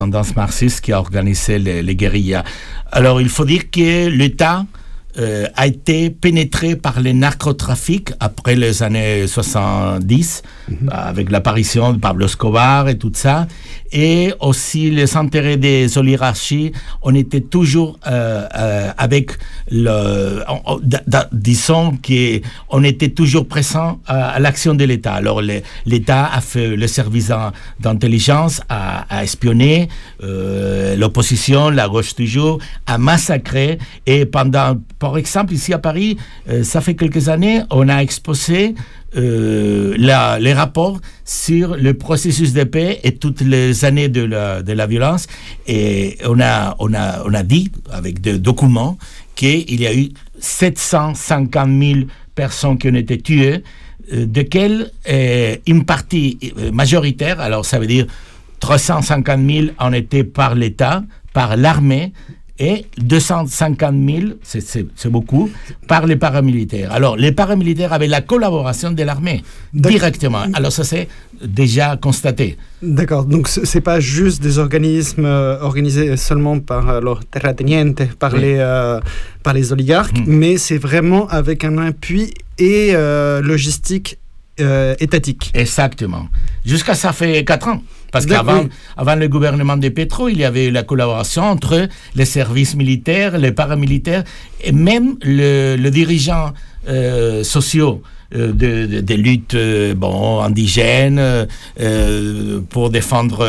tendance marxiste qui a organisé les guérillas. Alors, il faut dire que l'État a été pénétré par le narcotrafic après les années 70, avec l'apparition de Pablo Escobar et tout ça, et aussi les intérêts des oligarchies. On était toujours avec disons qu'on était toujours présent à l'action de l'État. Alors l'État a fait le service d'intelligence, a espionné l'opposition, la gauche toujours, a massacré, et par exemple, ici à Paris, ça fait quelques années, on a exposé les rapports sur le processus de paix et toutes les années de la violence. Et on a dit, avec des documents, qu'il y a eu 750 000 personnes qui ont été tuées, desquelles une partie majoritaire, alors ça veut dire 350 000 ont été par l'État, par l'armée, et 250 000, c'est beaucoup, par les paramilitaires. Alors, les paramilitaires avaient la collaboration de l'armée, directement. Alors, ça, c'est déjà constaté. D'accord, donc c'est pas juste des organismes organisés seulement par los terratenientes, par les oligarques, mais c'est vraiment avec un appui et logistique étatique. Exactement. Jusqu'à ça fait 4 ans. Parce qu'avant le gouvernement de Petro, il y avait la collaboration entre les services militaires, les paramilitaires et même les dirigeants sociaux de lutte indigène pour défendre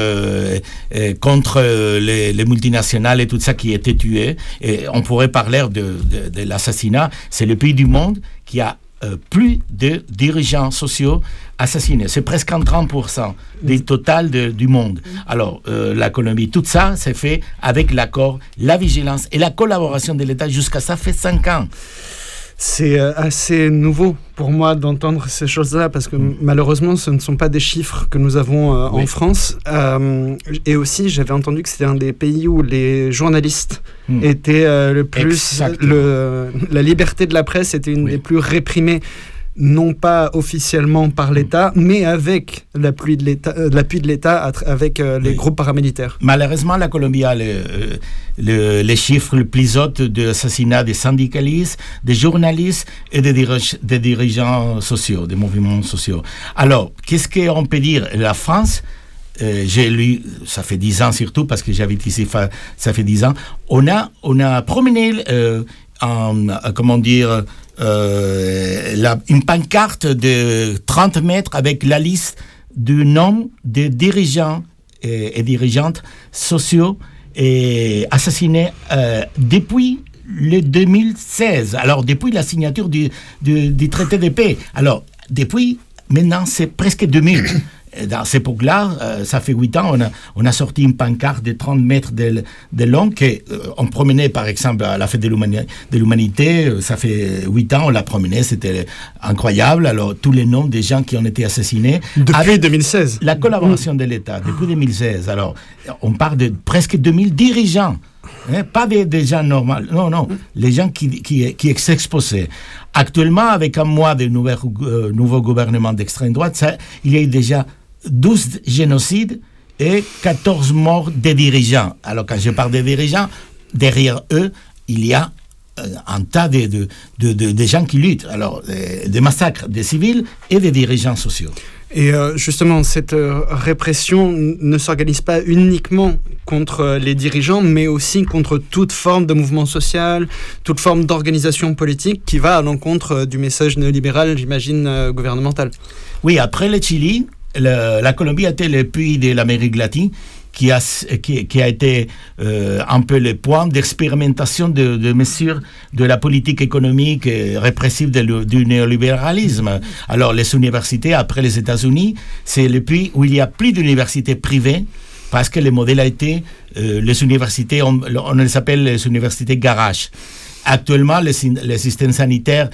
contre les multinationales et tout ça qui étaient tués. Et on pourrait parler de l'assassinat. C'est le pays du monde qui a plus de dirigeants sociaux assassinés. C'est presque 30% du total du monde. Alors, l'économie, tout ça, c'est fait avec l'accord, la vigilance et la collaboration de l'État. Jusqu'à ça fait 5 ans. C'est assez nouveau pour moi d'entendre ces choses-là, parce que malheureusement, ce ne sont pas des chiffres que nous avons en France. Et aussi, j'avais entendu que c'était un des pays où les journalistes étaient le plus... la liberté de la presse était une des plus réprimées, non pas officiellement par l'État, mais avec l'appui de l'État avec les groupes paramilitaires. Malheureusement, la Colombie a les chiffres les plus hauts d'assassinats des syndicalistes, des journalistes et des dirigeants sociaux, des mouvements sociaux. Alors, qu'est-ce qu'on peut dire? La France, j'ai lu, ça fait 10 ans surtout, parce que j'habite ici, ça fait 10 ans, on a promené une pancarte de 30 mètres avec la liste du nombre de dirigeants et dirigeantes sociaux et assassinés depuis le 2016. Alors, depuis la signature du traité de paix. Alors, depuis, maintenant, c'est presque 2000. Dans cette époque-là, ça fait 8 ans, on a sorti une pancarte de 30 mètres de long qu'on promenait, par exemple, à la fête de l'humanité. Ça fait 8 ans, on l'a promené, c'était incroyable. Alors, tous les noms des gens qui ont été assassinés. Depuis 2016. La collaboration de l'État, depuis 2016. Alors, on parle de presque 2000 dirigeants. Pas des gens normaux, non, les gens qui s'exposaient. Actuellement, avec un mois de nouveau gouvernement d'extrême droite, il y a eu déjà 12 génocides et 14 morts des dirigeants. Alors, quand je parle des dirigeants, derrière eux, il y a un tas de gens qui luttent. Alors, des massacres des civils et des dirigeants sociaux. Et justement, cette répression ne s'organise pas uniquement contre les dirigeants, mais aussi contre toute forme de mouvement social, toute forme d'organisation politique qui va à l'encontre du message néolibéral, j'imagine, gouvernemental. Oui, après le Chili, la Colombie a été le pays de l'Amérique latine qui a été un peu le point d'expérimentation de mesures de la politique économique répressive du néolibéralisme. Alors, les universités, après les États-Unis, c'est le pays où il y a plus d'universités privées, parce que le modèle a été, les universités, on les appelle les universités garage. Actuellement, le système sanitaire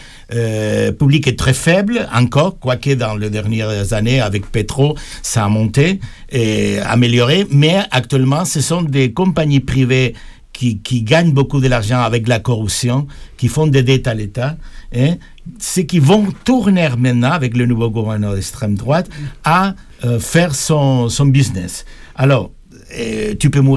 public est très faible encore, quoique dans les dernières années, avec Petro, ça a monté et amélioré. Mais actuellement, ce sont des compagnies privées qui gagnent beaucoup de l'argent avec la corruption, qui font des dettes à l'État, ce qui vont tourner maintenant, avec le nouveau gouvernement d'extrême droite, à faire son business. Alors, tu peux mourir